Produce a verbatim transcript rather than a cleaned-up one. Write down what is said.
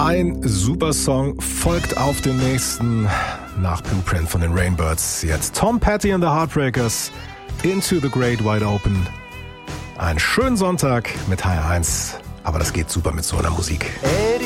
Ein super Song folgt auf den nächsten nach Blueprint von den Rainbirds. Jetzt Tom Petty and the Heartbreakers, Into the Great Wide Open. Einen schönen Sonntag mit H R eins, aber das geht super mit so einer Musik. Eddie